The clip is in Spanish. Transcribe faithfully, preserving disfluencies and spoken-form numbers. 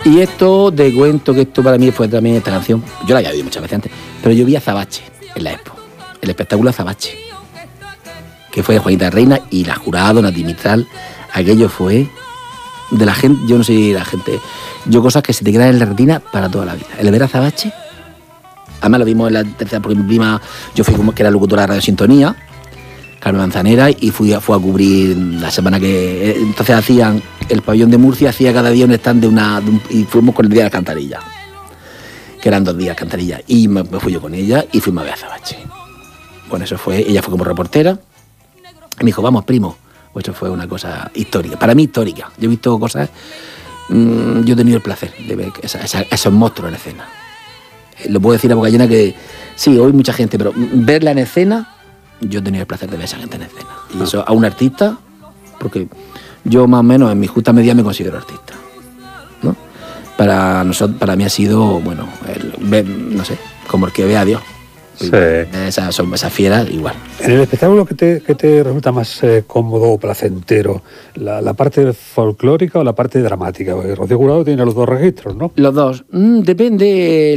Y esto, te cuento que esto para mí fue también esta canción. Yo la había oído muchas veces antes, pero yo vi a Azabache en la Expo, el espectáculo Azabache, que fue de Juanita Reina y la jurado, Nati Mistral. Aquello fue de la gente, yo no sé la gente, yo cosas que se te quedan en la retina para toda la vida. El ver a Azabache, además lo vimos en la tercera, porque mi prima, yo fui como que era locutora de Radio Sintonía, Carmen Manzanera, y fui a, fui a cubrir la semana que... Entonces hacían, el pabellón de Murcia hacía cada día un stand de una... De un, y fuimos con el día de la Alcantarilla, que eran dos días Alcantarilla, y me, me fui yo con ella y fuimos a ver a Azabache. Bueno, eso fue, ella fue como reportera, y me dijo, vamos, primo. Pues eso fue una cosa histórica, para mí histórica. Yo he visto cosas, mmm, yo he tenido el placer de ver esa, esa, esos monstruos en escena. Lo puedo decir a boca llena que sí, hoy mucha gente, pero verla en escena, yo he tenido el placer de ver a esa gente en escena. Y eso a un artista, porque yo más o menos en mi justa medida me considero artista, ¿no? Para nosotros, para mí ha sido, bueno, el ver, no sé, como el que ve a Dios. Sí. Esas son esas fieras igual. En el espectáculo, ¿qué te, qué te resulta más eh, cómodo o placentero? ¿La, la parte folclórica o la parte dramática? Porque Rocío Jurado tiene los dos registros, ¿no? Los dos. Mm, depende.